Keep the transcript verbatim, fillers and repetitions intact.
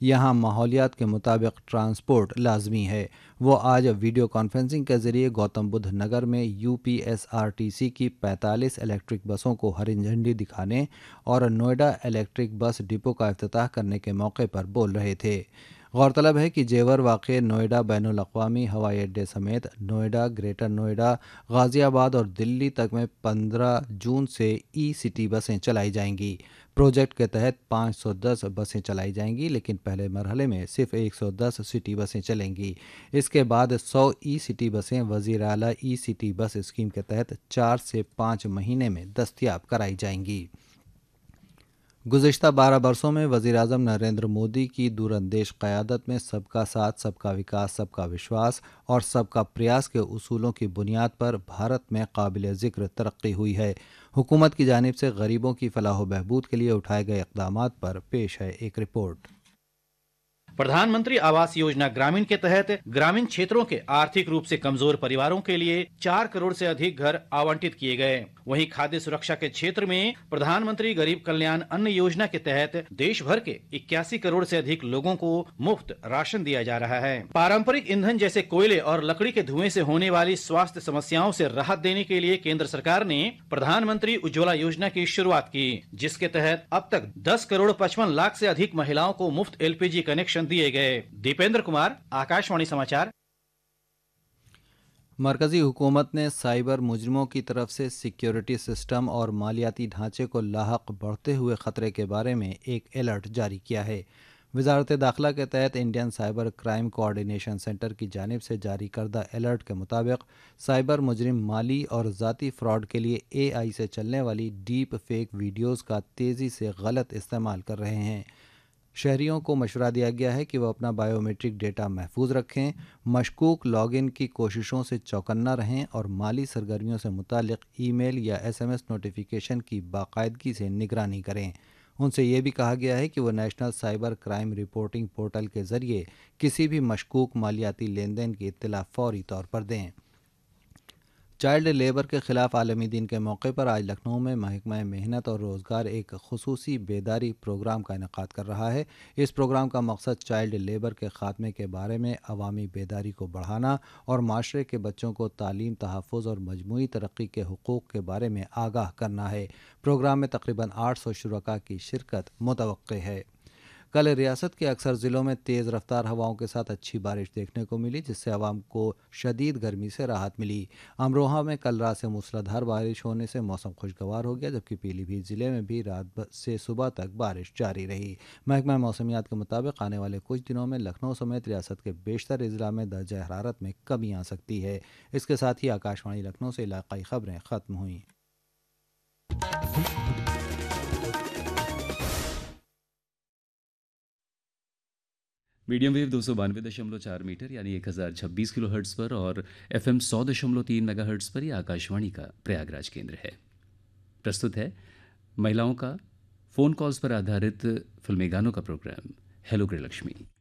یہاں ماحولیات کے مطابق ٹرانسپورٹ لازمی ہے۔ وہ آج ویڈیو کانفرنسنگ کے ذریعے گوتم بدھ نگر میں U P S R T C کی پینتالیس الیکٹرک بسوں کو ہری جھنڈی دکھانے اور نوئیڈا الیکٹرک بس ڈپو کا افتتاح کرنے کے موقع پر بول رہے تھے۔ غورطلب ہے کہ جیور واقع نوئیڈا بین الاقوامی ہوائی اڈے سمیت نوئیڈا، گریٹر نوئیڈا، غازی آباد اور دلی تک میں پندرہ جون سے ای سٹی بسیں چلائی جائیں گی۔ پروجیکٹ کے تحت پانچ سو دس بسیں چلائی جائیں گی، لیکن پہلے مرحلے میں صرف ایک سو دس سٹی بسیں چلیں گی۔ اس کے بعد سو ای سٹی بسیں وزیر اعلیٰ ای سٹی بس اسکیم کے تحت چار سے پانچ مہینے میں دستیاب کرائی جائیں گی۔ گزشتہ بارہ برسوں میں وزیر اعظم نریندر مودی کی دور اندیش قیادت میں سب کا ساتھ، سب کا وکاس، سب کا وشواس اور سب کا پریاس کے اصولوں کی بنیاد پر بھارت میں قابل ذکر ترقی ہوئی ہے۔ حکومت کی جانب سے غریبوں کی فلاح و بہبود کے لیے اٹھائے گئے اقدامات پر پیش ہے ایک رپورٹ۔ پردھان منتری آواس یوجنا گرامین کے تحت گرامین چھیتروں کے آرتھک روپ سے کمزور پریواروں کے لیے چار کروڑ سے ادھک گھر آونٹت کیے گئے۔ وہیں کھادیہ سرکشا کے چھیتر میں پردھان منتری غریب کلیان ان یوجنا کے تحت دیش بھر کے اکیاسی کروڑ سے ادھک لوگوں کو مفت راشن دیا جا رہا ہے۔ پارمپرک ایندھن جیسے کوئلے اور لکڑی کے دھوئیں سے ہونے والی سواستھ سمسیاؤں سے راحت دینے کے لیے کیندر سرکار نے پردھان منتری اجولا یوجنا کی شروعات کی، جس کے تحت اب تک دس کروڑ پچپن لاکھ سے ادھک مہیلاؤں کو مفت ایل پی جی کنیکشن دیے گئے۔ دیپیندر کمار، آکاش وانی سماچار۔ مرکزی حکومت نے سائبر مجرموں کی طرف سے سیکیورٹی سسٹم اور مالیاتی ڈھانچے کو لاحق بڑھتے ہوئے خطرے کے بارے میں ایک الرٹ جاری کیا ہے۔ وزارت داخلہ کے تحت Indian cyber crime coordination centre کی جانب سے جاری کردہ الرٹ کے مطابق سائبر مجرم مالی اور ذاتی فراڈ کے لیے اے آئی سے چلنے والی ڈیپ فیک ویڈیوز کا تیزی سے غلط استعمال کر رہے ہیں۔ شہریوں کو مشورہ دیا گیا ہے کہ وہ اپنا بائیو میٹرک ڈیٹا محفوظ رکھیں، مشکوک لاگ ان کی کوششوں سے چوکنا رہیں اور مالی سرگرمیوں سے متعلق ای میل یا ایس ایم ایس نوٹیفیکیشن کی باقاعدگی سے نگرانی کریں۔ ان سے یہ بھی کہا گیا ہے کہ وہ national cyber crime reporting portal کے ذریعے کسی بھی مشکوک مالیاتی لین دین کی اطلاع فوری طور پر دیں۔ چائلڈ لیبر کے خلاف عالمی دن کے موقع پر آج لکھنؤ میں محکمہ محنت اور روزگار ایک خصوصی بیداری پروگرام کا انعقاد کر رہا ہے۔ اس پروگرام کا مقصد چائلڈ لیبر کے خاتمے کے بارے میں عوامی بیداری کو بڑھانا اور معاشرے کے بچوں کو تعلیم، تحفظ اور مجموعی ترقی کے حقوق کے بارے میں آگاہ کرنا ہے۔ پروگرام میں تقریباً آٹھ سو شرکاء کی شرکت متوقع ہے۔ کل ریاست کے اکثر ضلعوں میں تیز رفتار ہواؤں کے ساتھ اچھی بارش دیکھنے کو ملی، جس سے عوام کو شدید گرمی سے راحت ملی۔ امروہہ میں کل رات سے موسلادھار بارش ہونے سے موسم خوشگوار ہو گیا، جبکہ پیلی بھیت ضلع میں بھی رات سے صبح تک بارش جاری رہی۔ محکمہ موسمیات کے مطابق آنے والے کچھ دنوں میں لکھنؤ سمیت ریاست کے بیشتر اضلاع میں درجہ حرارت میں کمی آ سکتی ہے۔ اس کے ساتھ ہی آکاش وانی لکھنؤ سے علاقائی خبریں ختم ہوئیں۔ میڈیم ویو دو سو بانوے دشملو چار میٹر یعنی ایک ہزار چھبیس کلو ہرٹز پر اور ایف ایم سو دشملو تین میگا ہرٹز پر یہ آکاش وانی کا پریاگراج کیندر ہے۔ پرستت ہے مہیلاؤں کا فون کالز پر آدھارت فلمی گانوں کا پروگرام ہیلو گرہ لکشمی۔